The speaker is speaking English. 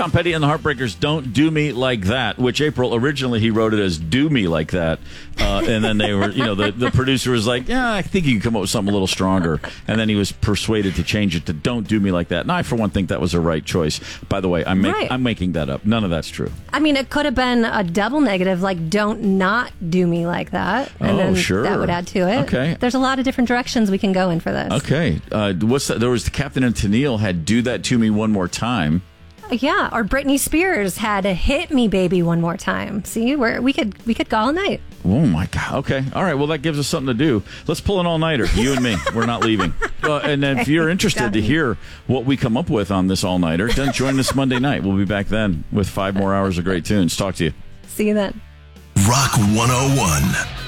Tom Petty and the Heartbreakers, Don't Do Me Like That, which April originally he wrote it as Do Me Like That. And then they were, the producer was like, yeah, I think you can come up with something a little stronger. And then he was persuaded to change it to Don't Do Me Like That. And I, for one, think that was a right choice. By the way, I'm making that up. None of that's true. I mean, it could have been a double negative, like Don't Not Do Me Like That. And then sure. that would add to it. Okay. There's a lot of different directions we can go in for this. Okay. What's that? There was Captain and Tennille had Do That To Me One More Time. Yeah, or Britney Spears had a Hit Me Baby One More Time. See, we could go all night. Oh my God. Okay. All right. Well, that gives us something to do. Let's pull an all-nighter. You and me. We're not leaving. And then if you're interested to hear what we come up with on this all-nighter, then join us Monday night. We'll be back then with 5 more hours of great tunes. Talk to you. See you then. Rock 101.